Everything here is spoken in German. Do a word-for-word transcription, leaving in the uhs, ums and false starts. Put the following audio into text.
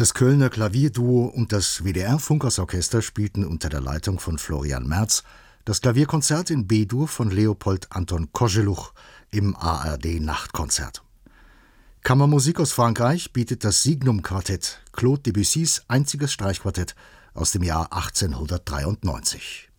Das Kölner Klavierduo und das W D R-Funkhausorchester spielten unter der Leitung von Florian Merz das Klavierkonzert in B-Dur von Leopold Anton Kozeluch im A R D-Nachtkonzert. Kammermusik aus Frankreich bietet das Signum-Quartett, Claude Debussys einziges Streichquartett aus dem Jahr achtzehnhundertdreiundneunzig.